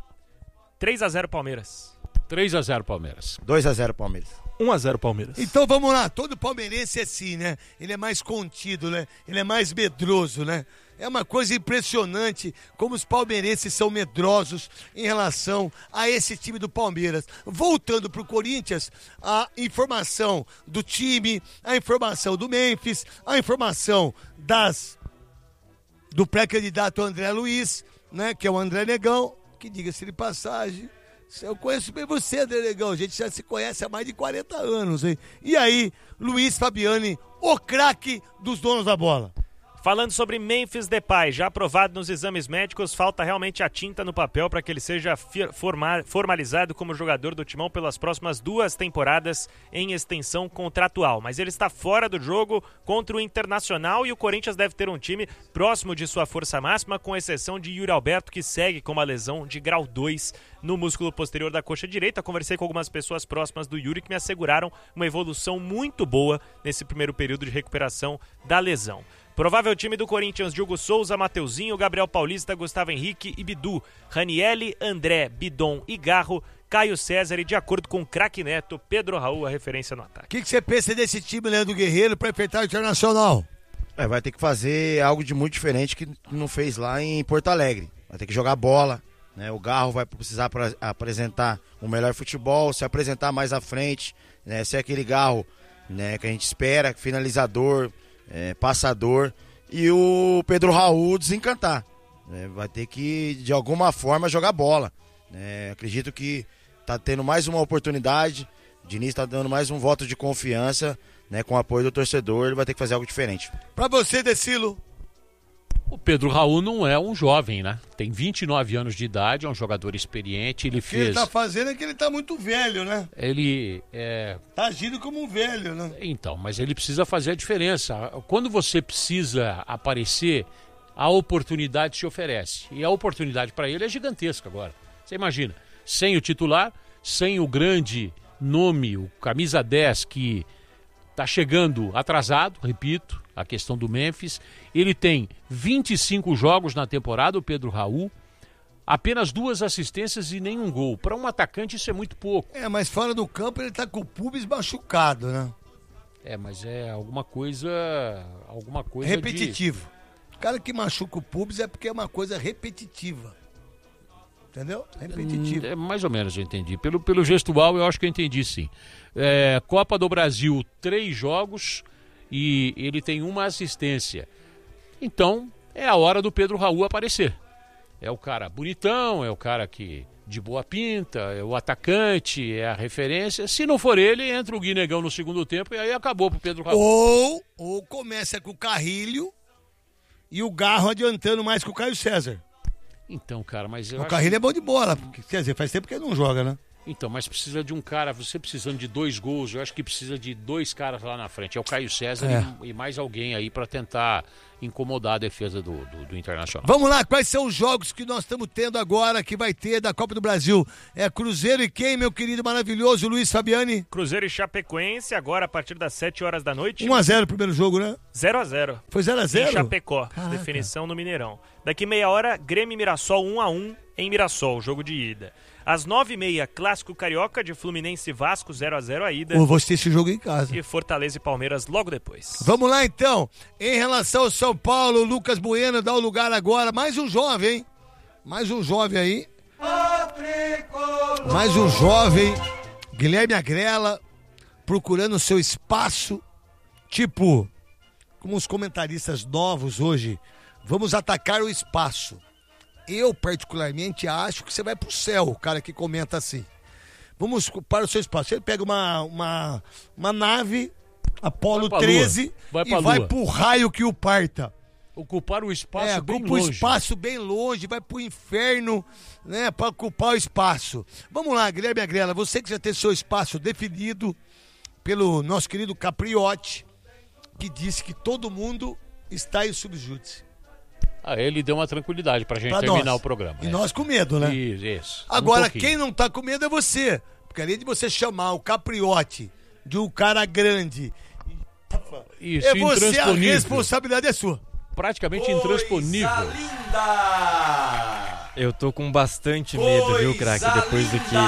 Speaker 8: três a zero Palmeiras.
Speaker 3: três a zero Palmeiras.
Speaker 1: dois a zero Palmeiras.
Speaker 11: um a zero Palmeiras.
Speaker 2: Então vamos lá, todo palmeirense é assim, né? Ele é mais contido, né? Ele é mais medroso, né? É uma coisa impressionante como os palmeirenses são medrosos em relação a esse time do Palmeiras. Voltando pro Corinthians, a informação do time, a informação do Memphis, a informação das do pré-candidato André Luiz, né? Que é o André Negão, que diga-se de passagem. Eu conheço bem você, André Negão. A gente já se conhece há mais de quarenta anos, hein? E aí, Luiz Fabiani, o craque dos donos da bola.
Speaker 8: Falando sobre Memphis Depay, já aprovado nos exames médicos, falta realmente a tinta no papel para que ele seja forma- formalizado como jogador do Timão pelas próximas duas temporadas em extensão contratual. Mas ele está fora do jogo contra o Internacional e o Corinthians deve ter um time próximo de sua força máxima, com exceção de Yuri Alberto, que segue com uma lesão de grau dois no músculo posterior da coxa direita. Conversei com algumas pessoas próximas do Yuri que me asseguraram uma evolução muito boa nesse primeiro período de recuperação da lesão. Provável time do Corinthians: Diogo Souza, Mateuzinho, Gabriel Paulista, Gustavo Henrique e Bidu, Ranielli, André, Bidon e Garro, Caio César e, de acordo com o craque Neto, Pedro Raul, a referência no ataque.
Speaker 2: O que, que você pensa desse time, Leandro Guerreiro, para enfrentar o Internacional?
Speaker 1: É, vai ter que fazer algo de muito diferente que não fez lá em Porto Alegre. Vai ter que jogar bola, né? O Garro vai precisar pra apresentar um melhor futebol, se apresentar mais à frente, né? Ser aquele Garro, né, que a gente espera, finalizador, é, passador, e o Pedro Raul desencantar. É, vai ter que, de alguma forma, jogar bola. É, acredito que tá tendo mais uma oportunidade, o Diniz tá dando mais um voto de confiança, né, com o apoio do torcedor, ele vai ter que fazer algo diferente.
Speaker 2: Pra você, Decilo.
Speaker 3: O Pedro Raul não é um jovem, né? Tem vinte e nove anos de idade, é um jogador experiente, ele
Speaker 2: O que
Speaker 3: fez...
Speaker 2: ele tá fazendo é que ele tá muito velho, né?
Speaker 3: Ele é...
Speaker 2: Tá agindo como um velho, né?
Speaker 3: Então, mas ele precisa fazer a diferença. Quando você precisa aparecer, a oportunidade se oferece. E a oportunidade para ele é gigantesca agora. Você imagina, sem o titular, sem o grande nome, o camisa dez, que tá chegando atrasado, repito, a questão do Memphis. Ele tem vinte e cinco jogos na temporada, o Pedro Raul. Apenas duas assistências e nenhum gol. Para um atacante isso é muito pouco.
Speaker 2: É, mas fora do campo ele tá com o pubis machucado, né?
Speaker 3: É, mas é alguma coisa... Alguma coisa
Speaker 2: repetitivo. De... O cara que machuca o pubis é porque é uma coisa repetitiva. Entendeu? Repetitivo.
Speaker 3: É, mais ou menos eu entendi. Pelo, pelo gestual eu acho que eu entendi sim. É, Copa do Brasil, três jogos e ele tem uma assistência. Então é a hora do Pedro Raul aparecer. É o cara bonitão, é o cara que de boa pinta, é o atacante, é a referência. Se não for ele, entra o Guinegão no segundo tempo e aí acabou pro Pedro Raul.
Speaker 2: Ou, ou começa com o Carrilho e o Garro adiantando mais que o Caio César.
Speaker 3: Então, cara, mas eu
Speaker 2: O
Speaker 3: acho
Speaker 2: Carrilho
Speaker 3: que...
Speaker 2: é bom de bola, porque, quer dizer, faz tempo que ele não joga, né?
Speaker 3: Então, mas precisa de um cara, você precisando de dois gols, eu acho que precisa de dois caras lá na frente. É o Caio César
Speaker 2: É.
Speaker 3: e, e mais alguém aí pra tentar incomodar a defesa do, do, do Internacional.
Speaker 2: Vamos lá, quais são os jogos que nós estamos tendo agora, que vai ter da Copa do Brasil? É Cruzeiro e quem, meu querido maravilhoso Luiz Fabiani?
Speaker 8: Cruzeiro e Chapecoense, agora a partir das sete horas da noite.
Speaker 2: um a zero o primeiro jogo, né?
Speaker 8: zero a zero.
Speaker 2: Foi zero a zero?
Speaker 8: Em Chapecó,
Speaker 2: Caraca.
Speaker 8: definição no Mineirão. Daqui meia hora, Grêmio e Mirassol um a um em Mirassol, jogo de ida. Às nove e meia, Clássico Carioca de Fluminense e Vasco, zero a zero a ida.
Speaker 2: Eu vou assistir esse jogo em casa.
Speaker 8: E Fortaleza e Palmeiras logo depois.
Speaker 2: Vamos lá, então. Em relação ao São Paulo, Lucas Bueno dá o lugar agora. Mais um jovem, hein? Mais um jovem aí. Mais um jovem. Guilherme Agrela, procurando o seu espaço. Tipo, como os comentaristas novos hoje, vamos atacar o espaço. Eu, particularmente, acho que você vai pro céu, o cara que comenta assim. Vamos para o seu espaço. Ele pega uma, uma, uma nave, Apolo treze,
Speaker 3: vai
Speaker 2: e
Speaker 3: pra
Speaker 2: vai
Speaker 3: Lua.
Speaker 2: pro raio que o parta.
Speaker 3: Ocupar o espaço
Speaker 2: É,
Speaker 3: bem
Speaker 2: ocupa o
Speaker 3: longe.
Speaker 2: espaço bem longe, vai pro inferno, né, para ocupar o espaço. Vamos lá, Guilherme Agrela, você que já tem seu espaço definido pelo nosso querido Capriotti, que disse que todo mundo está em subjúdice.
Speaker 3: Ah, ele deu uma tranquilidade pra gente
Speaker 2: Pra
Speaker 3: terminar
Speaker 2: nós.
Speaker 3: o programa.
Speaker 2: E
Speaker 3: é.
Speaker 2: nós com medo, né?
Speaker 3: Isso, isso. Um
Speaker 2: Agora,
Speaker 3: pouquinho.
Speaker 2: quem não tá com medo é você. Porque além de você chamar o Capriotti de um cara grande,
Speaker 3: Isso,
Speaker 2: é você, a
Speaker 3: intransponível.
Speaker 2: responsabilidade é sua.
Speaker 3: Praticamente intransponível.
Speaker 10: Eu tô com bastante medo, viu, craque? Depois do que.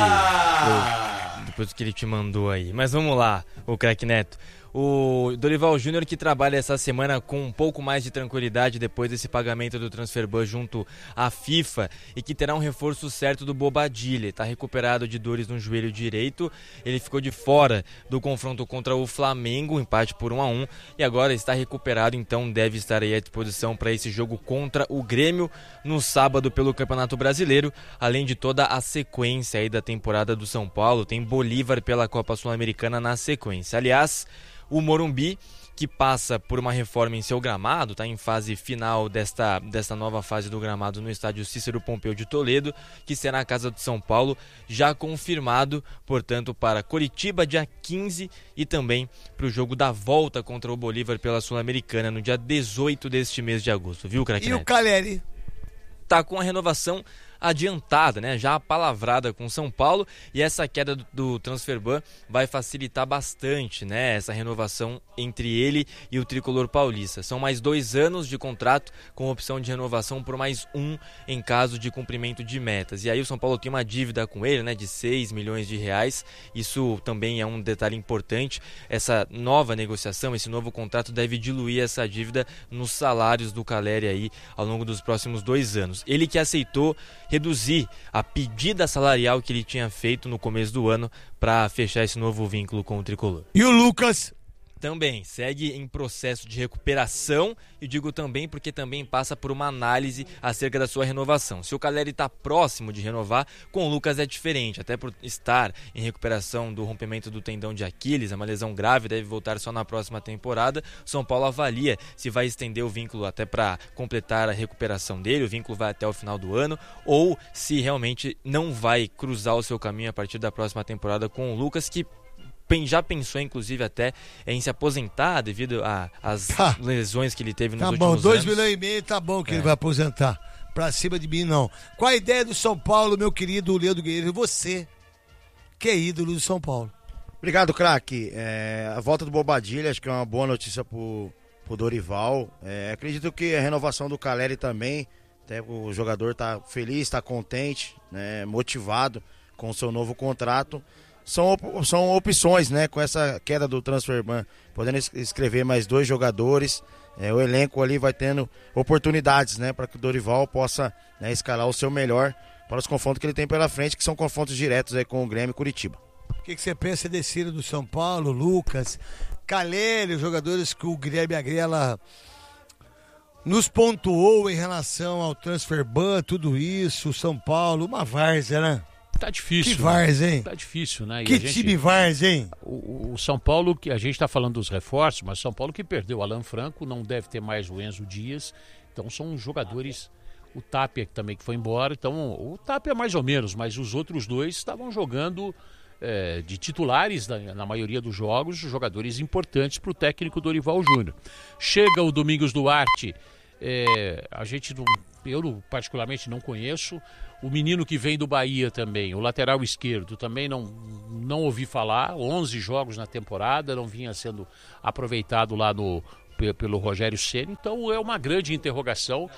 Speaker 10: eu- depois do que ele te mandou aí. Mas vamos lá, o craque Neto. O Dorival Júnior, que trabalha essa semana com um pouco mais de tranquilidade depois desse pagamento do Transferban junto à FIFA e que terá um reforço certo do Bobadilha. Está recuperado de dores no joelho direito. Ele ficou de fora do confronto contra o Flamengo, empate por um a um, e agora está recuperado, então deve estar aí à disposição para esse jogo contra o Grêmio no sábado pelo Campeonato Brasileiro, além de toda a sequência aí da temporada do São Paulo. Tem Bolívar pela Copa Sul-Americana na sequência. Aliás, o Morumbi, que passa por uma reforma em seu gramado, está em fase final desta, desta nova fase do gramado no estádio Cícero Pompeu de Toledo, que será a casa do São Paulo, já confirmado, portanto, para Coritiba dia quinze e também para o jogo da volta contra o Bolívar pela Sul-Americana no dia dezoito deste mês de agosto, viu, craque
Speaker 2: E o
Speaker 10: Neto?
Speaker 2: Caleri?
Speaker 10: Tá com a renovação adiantada, né? Já apalavrada com São Paulo, e essa queda do, do Transferban vai facilitar bastante, né? Essa renovação entre ele e o tricolor paulista. São mais dois anos de contrato com opção de renovação por mais um em caso de cumprimento de metas. E aí o São Paulo tem uma dívida com ele, né? De seis milhões de reais. Isso também é um detalhe importante. Essa nova negociação, esse novo contrato deve diluir essa dívida nos salários do Caleri aí ao longo dos próximos dois anos. Ele que aceitou reduzir a pedida salarial que ele tinha feito no começo do ano para fechar esse novo vínculo com o tricolor.
Speaker 2: E o Lucas?
Speaker 10: Também segue em processo de recuperação, e digo também porque também passa por uma análise acerca da sua renovação. Se o Caleri está próximo de renovar, com o Lucas é diferente, até por estar em recuperação do rompimento do tendão de Aquiles, é uma lesão grave, deve voltar só na próxima temporada. São Paulo avalia se vai estender o vínculo até para completar a recuperação dele, o vínculo vai até o final do ano, ou se realmente não vai cruzar o seu caminho a partir da próxima temporada com o Lucas, que já pensou, inclusive, até em se aposentar devido às
Speaker 2: Tá.
Speaker 10: lesões que ele teve nos
Speaker 2: Tá
Speaker 10: últimos
Speaker 2: bom,
Speaker 10: anos.
Speaker 2: dois milhões e meio, tá bom que
Speaker 10: É.
Speaker 2: ele vai aposentar. Pra cima de mim, não. Qual a ideia do São Paulo, meu querido Leandro Guerreiro? E você, que é ídolo do São Paulo.
Speaker 1: Obrigado, craque. É, a volta do Bobadilha, acho que é uma boa notícia pro, pro Dorival. É, acredito que a renovação do Caleri também, até o jogador tá feliz, tá contente, né, motivado com o seu novo contrato. São, op são opções, né, com essa queda do Transferban, podendo escrever mais dois jogadores. É, o elenco ali vai tendo oportunidades, né, para que o Dorival possa, né, escalar o seu melhor para os confrontos que ele tem pela frente, que são confrontos diretos aí com o Grêmio e Curitiba.
Speaker 2: O que, que você pensa desse do São Paulo, Lucas, Caleri, os jogadores que o Guilherme Agrela nos pontuou em relação ao Transferban, tudo isso, São Paulo, uma várzea, né?
Speaker 3: Tá difícil.
Speaker 2: Que várzea, hein?
Speaker 3: Tá difícil, né? E
Speaker 2: que
Speaker 3: gente,
Speaker 2: time várzea, hein?
Speaker 3: O, o São Paulo, que a gente tá falando dos reforços, mas São Paulo que perdeu o Alan Franco, não deve ter mais o Enzo Dias, então são jogadores... O Tapia também que foi embora, então o Tapia mais ou menos, mas os outros dois estavam jogando é, de titulares na, na maioria dos jogos, jogadores importantes para o técnico Dorival Júnior. Chega o Domingos Duarte, é, a gente, não, eu particularmente não conheço, o menino que vem do Bahia também, o lateral esquerdo, também não, não ouvi falar, onze jogos na temporada, não vinha sendo aproveitado lá no, pelo Rogério Ceni, então é uma grande interrogação.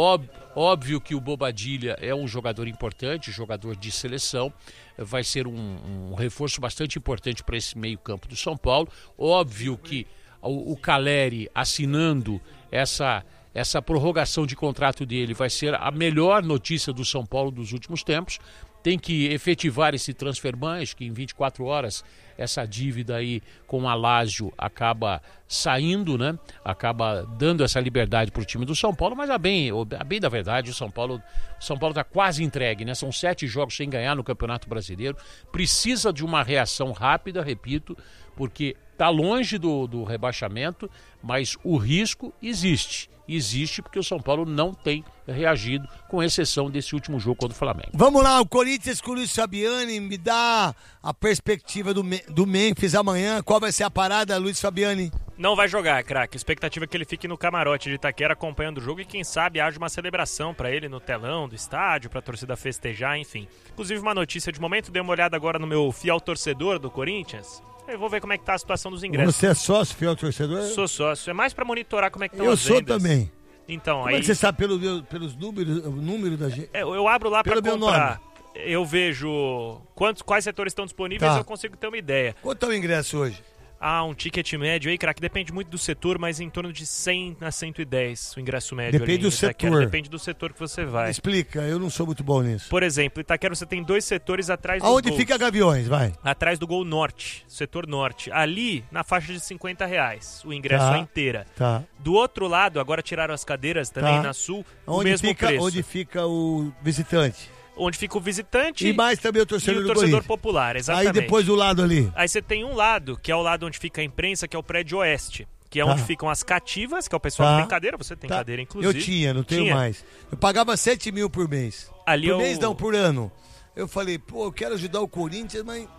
Speaker 3: Óbvio que o Bobadilla é um jogador importante, jogador de seleção, vai ser um, um reforço bastante importante para esse meio campo do São Paulo. Óbvio que o, o Caleri assinando essa, essa prorrogação de contrato dele vai ser a melhor notícia do São Paulo dos últimos tempos. Tem que efetivar esse transferban, acho que em vinte e quatro horas essa dívida aí com a Lazio acaba saindo, né? Acaba dando essa liberdade para o time do São Paulo, mas a bem, a bem da verdade, o São Paulo o São Paulo está quase entregue, né? São sete jogos sem ganhar no Campeonato Brasileiro, precisa de uma reação rápida, repito, porque está longe do, do rebaixamento, mas o risco existe. Existe porque o São Paulo não tem reagido, com exceção desse último jogo contra o Flamengo.
Speaker 2: Vamos lá, o Corinthians com o Luiz Fabiani, me dá a perspectiva do, do Memphis amanhã. Qual vai ser a parada, Luiz Fabiani?
Speaker 8: Não vai jogar, craque. A expectativa é que ele fique no camarote de Itaquera acompanhando o jogo e quem sabe haja uma celebração para ele no telão do estádio, para a torcida festejar, enfim. Inclusive uma notícia de momento, dei uma olhada agora no meu fiel torcedor do Corinthians. Eu vou ver como é que tá a situação dos ingressos.
Speaker 2: Você é sócio, fiel torcedor?
Speaker 8: Sou sócio. É mais pra monitorar como é que estão
Speaker 2: eu
Speaker 8: as vendas.
Speaker 2: Eu sou também.
Speaker 8: Então,
Speaker 2: como
Speaker 8: aí...
Speaker 2: é que você sabe pelo meu, pelos números, o número da gente?
Speaker 8: É, eu abro lá
Speaker 2: pelo
Speaker 8: pra
Speaker 2: meu
Speaker 8: comprar.
Speaker 2: Nome.
Speaker 8: Eu vejo quantos, quais setores estão disponíveis
Speaker 2: tá.
Speaker 8: e eu consigo ter uma ideia.
Speaker 2: Quanto é o ingresso hoje?
Speaker 8: Ah, um ticket médio aí, craque, depende muito do setor, mas em torno de cem a cento e dez o ingresso médio.
Speaker 2: Depende
Speaker 8: ali
Speaker 2: do
Speaker 8: Itaquera.
Speaker 2: setor.
Speaker 8: Depende do setor que você vai.
Speaker 2: Explica, eu não sou muito bom nisso.
Speaker 8: Por exemplo, Itaquera você tem dois setores atrás do
Speaker 2: Aonde
Speaker 8: gol.
Speaker 2: fica Gaviões, vai?
Speaker 8: Atrás do gol norte, setor norte. Ali, na faixa de cinquenta reais, o ingresso
Speaker 2: tá.
Speaker 8: é inteira.
Speaker 2: Tá.
Speaker 8: Do outro lado, agora tiraram as cadeiras também
Speaker 2: tá.
Speaker 8: na sul,
Speaker 2: onde
Speaker 8: o mesmo
Speaker 2: fica,
Speaker 8: preço.
Speaker 2: Onde fica o visitante?
Speaker 8: Onde fica o visitante
Speaker 2: e mais também o torcedor,
Speaker 8: e o
Speaker 2: do
Speaker 8: torcedor popular, exatamente.
Speaker 2: Aí depois do lado ali.
Speaker 8: Aí você tem um lado, que é o lado onde fica a imprensa, que é o prédio oeste. Que é
Speaker 2: tá.
Speaker 8: onde ficam as cativas, que é o pessoal
Speaker 2: tá.
Speaker 8: que tem cadeira. Você tem
Speaker 2: tá.
Speaker 8: cadeira, inclusive.
Speaker 2: Eu tinha, não tenho
Speaker 8: tinha.
Speaker 2: mais. Eu pagava sete mil por mês.
Speaker 8: Ali
Speaker 2: por
Speaker 8: eu...
Speaker 2: mês não, por ano. Eu falei, pô, eu quero ajudar o Corinthians, mas...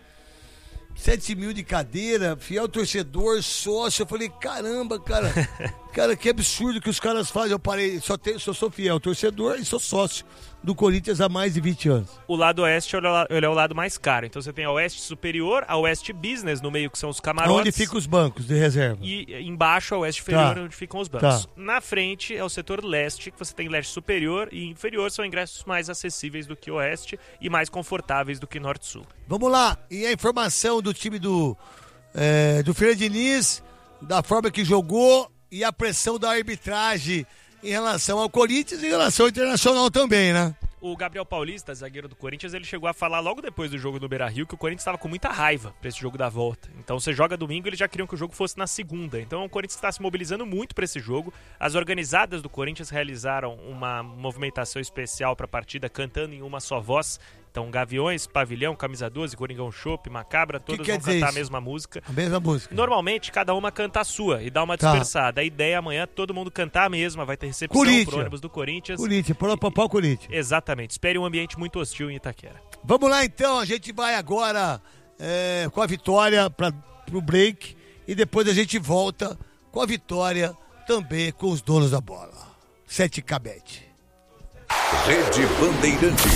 Speaker 2: sete mil de cadeira, fiel torcedor, sócio. Eu falei, caramba, cara. Cara, que absurdo que os caras fazem. Eu parei, só, tenho, só sou fiel torcedor e sou sócio do Corinthians há mais de vinte anos.
Speaker 8: O lado oeste ele é o lado mais caro. Então você tem a oeste superior, a oeste business no meio, que são os camarotes.
Speaker 2: Onde ficam os bancos de reserva.
Speaker 8: E embaixo a oeste inferior,
Speaker 2: tá.
Speaker 8: onde ficam os bancos.
Speaker 2: Tá.
Speaker 8: Na frente é o setor leste, que você tem leste superior e inferior. São ingressos mais acessíveis do que o oeste e mais confortáveis do que norte-sul.
Speaker 2: Vamos lá. E a informação do time do, é, do Fernando Diniz, da forma que jogou e a pressão da arbitragem em relação ao Corinthians e em relação ao Internacional também, né?
Speaker 8: O Gabriel Paulista, zagueiro do Corinthians, ele chegou a falar logo depois do jogo do Beira-Rio que o Corinthians estava com muita raiva para esse jogo da volta. Então você joga domingo, eles já queriam que o jogo fosse na segunda. Então o Corinthians está se mobilizando muito para esse jogo. As organizadas do Corinthians realizaram uma movimentação especial para a partida, cantando em uma só voz. Então, Gaviões, Pavilhão, Camisa doze, Coringão Chopp, Macabra, todos vão cantar isso? a mesma música.
Speaker 2: A mesma música.
Speaker 8: Normalmente, cada uma canta a sua e dá uma
Speaker 2: tá.
Speaker 8: dispersada. A ideia é amanhã todo mundo cantar a mesma, vai ter recepção pro ônibus do Corinthians.
Speaker 2: Corinthians, para o Corinthians.
Speaker 8: Exatamente. Espere um ambiente muito hostil em Itaquera.
Speaker 2: Vamos lá, então. A gente vai agora é, com a vitória para o break e depois a gente volta com a vitória também com os donos da bola. Sete Cabete.
Speaker 6: Rede Bandeirante,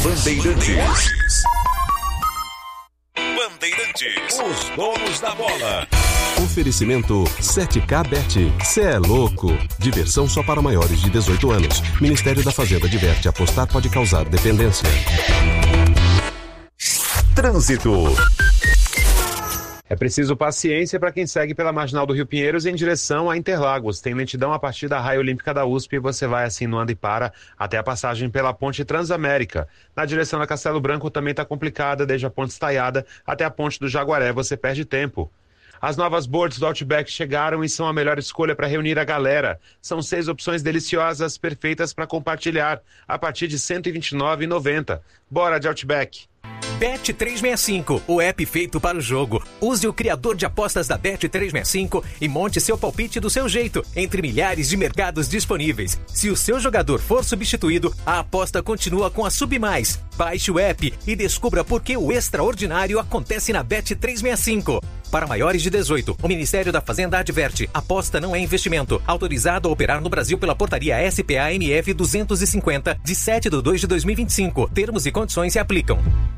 Speaker 6: Bandeirantes.
Speaker 4: Bandeirantes, os donos da bola.
Speaker 12: Oferecimento sete K Bet. Cê é louco. Diversão só para maiores de dezoito anos. Ministério da Fazenda adverte: apostar pode causar dependência.
Speaker 13: Trânsito. É preciso paciência para quem segue pela Marginal do Rio Pinheiros em direção a Interlagos. Tem lentidão a partir da Raia Olímpica da U S P e você vai assim no anda e para até a passagem pela Ponte Transamérica. Na direção da Castelo Branco também está complicada, desde a Ponte Estaiada até a Ponte do Jaguaré você perde tempo. As novas boards do Outback chegaram e são a melhor escolha para reunir a galera. São seis opções deliciosas, perfeitas para compartilhar, a partir de cento e vinte e nove reais e noventa centavos. Bora de Outback!
Speaker 14: Bet trezentos e sessenta e cinco, o app feito para o jogo. Use o criador de apostas da Bet trezentos e sessenta e cinco e monte seu palpite do seu jeito, entre milhares de mercados disponíveis. Se o seu jogador for substituído, a aposta continua com a Submais. Baixe o app e descubra por que o extraordinário acontece na Bet trezentos e sessenta e cinco. Para maiores de dezoito, o Ministério da Fazenda adverte: aposta não é investimento. Autorizado a operar no Brasil pela portaria S P A M F duzentos e cinquenta, de sete de dois de dois mil e vinte e cinco. Termos e condições se aplicam.